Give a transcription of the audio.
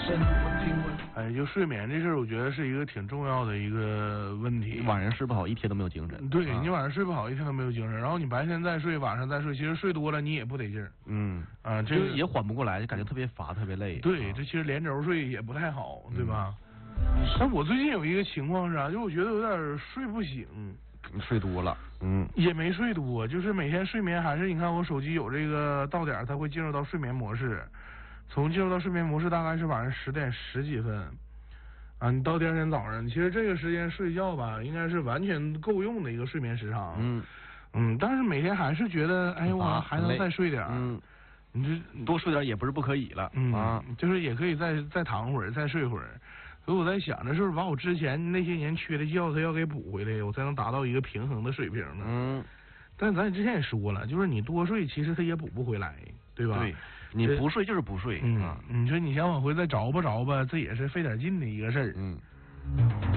哎，就睡眠这事儿，我觉得是一个挺重要的一个问题。 晚上睡不好，一天都没有精神。 对，你晚上睡不好，一天都没有精神。然后你白天再睡，晚上再睡，其实睡多了你也不得劲儿。这个也缓不过来，就感觉特别乏，特别累。 对，这其实连轴睡也不太好，对吧？但我最近有一个情况是啥，就我觉得有点睡不醒。 你睡多了， 也没睡多，就是每天睡眠还是你看我手机有这个到点，它会进入到睡眠模式。从进入到睡眠模式大概是晚上10点10几分啊，你到第二天早上，其实这个时间睡觉吧，应该是完全够用的一个睡眠时长。但是每天还是觉得，哎，我还能再睡点。你这多睡点也不是不可以了。 就是也可以再躺会儿，再睡会儿。所以我在想，这是不是把我之前那些年缺的觉，它要给补回来，我才能达到一个平衡的水平呢？但咱之前也说了，就是你多睡，其实它也补不回来，对吧？ 对，你不睡就是不睡。 你说你想往回再找吧，这也是费点劲的一个事儿。